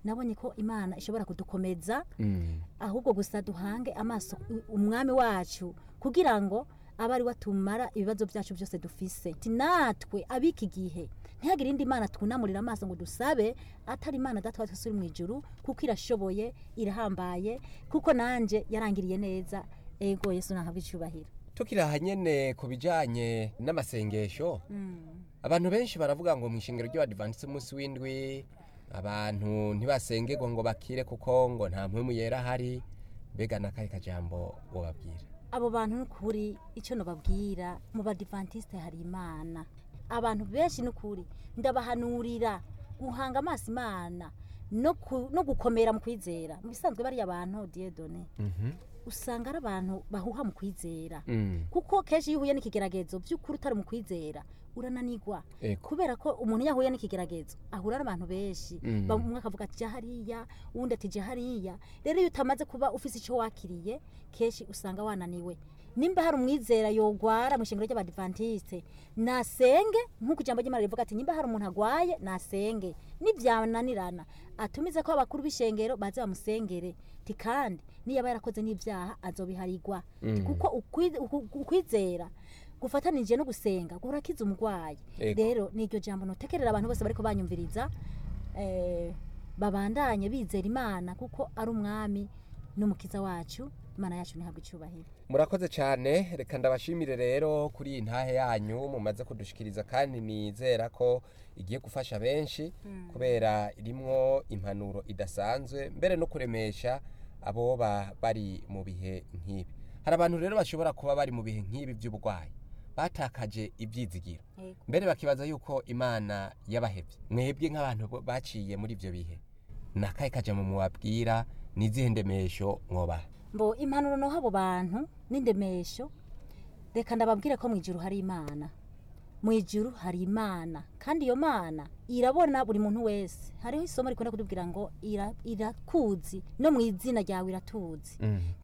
nabonye ko imana ishobora kudukomeza ahubwo gusa duhange amaso umwami wacu kugira ngo abari watumara ibibazo byacu byose dufise natwe abiki gihe ntihagire indi mana twunamurira amaso ngo dusabe atari imana data wacu uri mu ijuru kuko irashoboye irahambaye kuko nanje yarangiriye neza ego Yesu nahabwa icyubahiro. Tukiraha nyene ku bijanye n'amasengesho abantu benshi baravuga ngo mu ishingiro ry'Abadventiste umunsi w'indwi abantu ntibasengerwa ngo bakire kuko ngo nta mpwemu yera hari, mbega nakahe kajambo wobabwira abo bantu? N'ukuri icyo nobabwira mu Badventiste hari imana. Abantu benshi n'ukuri ndabahanurira guhanga amaso imana no gukomera mu kwizera. Mu bisanzwe bari abantu Dieudonné usanga ari abantu bahuha mu kwizera kuko kenshi iyo uhuye n'ikigeragezo by'ukuri utari mu kwizera urananigwa kubera ko umuntu yahuye n'ikigeragezo ahura n'abantu benshi umwe akavuga ati hariya uwundi ati hariya. Rero iyo utamaze kuba ufise icyo wakiriye kenshi usanga wananiwe. Nimba hari umwizera yogwara mu shingiro ry'Abadventiste nasenge nk'uko ijambo ry'Imana rivuga ati nimba hari umuntu agwaye nasenge, nibyananirana atumize ko abakuru b'ishengero baze bamusengere ti kandi niyo yarakoze n'ibyaha azobiharigwa kuko ukwizera gufatanije no gusenga gurakiza umugwayi. Rero niryo jambo notekerera abantu bose bariko banyumviriza babandanye bizera imana kuko ari umwami n'umukiza wacu. Imana yacu nihabwa icyubahiro. Murakoze cyane, reka ndabashimire rero kuri iyi ntahe yanyu mumaze kudushikiriza kandi nizera ko igiye gufasha benshi kubera irimwo impanuro idasanzwe mbere no kuremesha abo bari mu bihe nk'ibi. Hari abantu rero bashobora kuba bari mu bihe nk'ibi by'ubugwayi batakaje ibyizigiro mbere bakibaza yuko imana yabahevye. Mwebwe nk'abantu baciye muri ibyo bihe nakahe kajambo muwabwira, nizihe ndemesho mwobaha? Mbo impanuro no habo bantu n'indemesho, reka ndababwire ko mu ijuru hari imana. Mu ijuru hari imana kandi iyo mana irabona buri muntu wese. Hariho isomo rikunda kutubwira ngo irakuzi no mu izina ryawe iratuzi.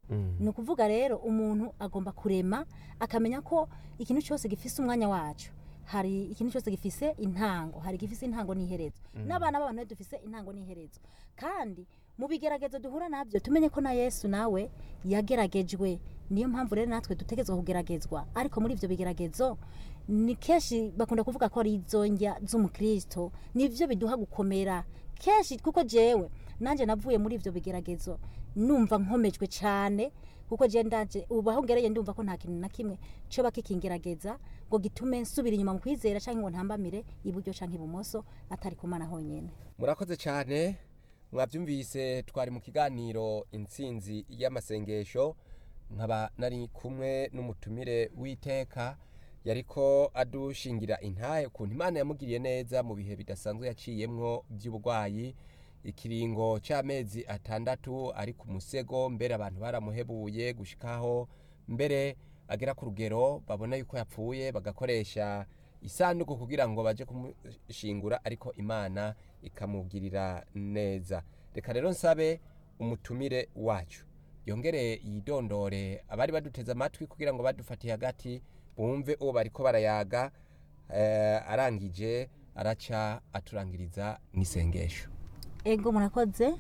Ni ukuvuga rero umuntu agomba kurema akamenya ko ikintu cyose gifise umwanya wacu. Hari ikintu cyose gifise intango, hari gifise intango n'iherezo. N'abana b'abantu dufise intango n'iherezo. Kandi mu bigeragezo duhura nabyo tumenye ko na Yesu nawe yageragejwe. Niyo mpamvu rero natwe dutegezwa kugeragezwa. Ariko muri ivyo bigeragezo ni keshi bakunda kuvuga ko ari izonjya z'umukristo, nivyo biduha gukomera keshi kuko jewe nanje navuye muri ivyo bigeragezo numva nkomejwe cyane kuko je ndaje ubaho ngereye ndumva ko nta kintu na kimwe cyo bakikingerageza ngo gitume nsubira inyuma mu kwizera canke ngo ntambamire iburyo canke ibumoso atari kumana honyene. Murakoze cyane, mwabyumvise twari mu kiganiro intsinzi y'amasengesho, nkaba nari kumwe n'umutumire w'iteka yariko adushingira intahe ukuntu Imana yamugiriye neza mu bihe bidasanzwe yaciyemwo by'ubugwayi, ikiringo c'amezi 6 ari ku musego, mbere abantu baramuhebuye gushikaho mbere agera ku rugero babona yuko yapfuye bagakoresha isanduku kugira ngo baje kumushingura, ariko Imana ikamugirira neza. Reka rero nsabe umutumire wacu yongere yidondore abari baduteza amatwi kugira ngo badufatiye hagati bumve uwo bariko barayaga, arangije araca aturangiriza n'isengesho. Ego murakoze,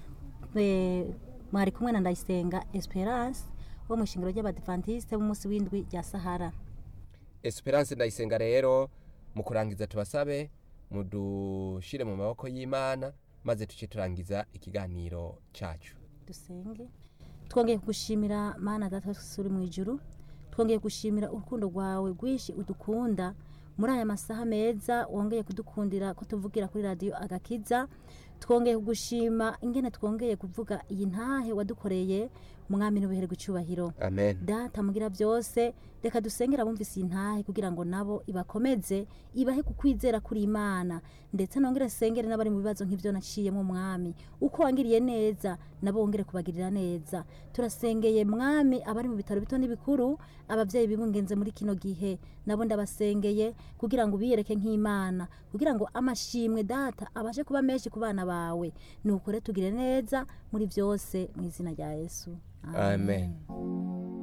mwari kumwe na Ndayisenga Esperance wo mu shingiro ry'Abadventiste b'umunsi w'indwi rya Sahara. Esperance Ndayisenga rero mu kurangiza tubasabe mudushire mu maboko y'Imana maze tuce turangiza ikiganiro cacu. Dusenge. Twongeye kugushimira Mana Data uri mu ijuru, twongeye gushimira urukundo rwawe rwishi udukunda muri aya masaha meza wongeye kudukundira ko tuvugira kuri radio Agakiza. Twongeye kugushima ingene twongeye kuvuga iyi ntahe wadukoreye, mwami n'ubihere gucyubahiro. Amen. Data mugira byose, reka dusengera bumvise intahe kugira ngo nabo ibakomeze ibahe kukwizera kuri Imana, ndetse nongere sengere n'abari mu bibazo nk'ivyo naciyemo mwami, uko wangiriye neza nabo wongere kubagirira neza. Turasengeye mwami abari mu bitaro bito n'ibikuru, abavyeyi bibungenze muri kino gihe nabo ndabasengeye kugira ngo biyereke nk'Imana, kugira ngo amashimwe Data abashe kuba menshi ku bana bawe. Nukore tugire neza muri byose mu izina rya Yesu. Amen.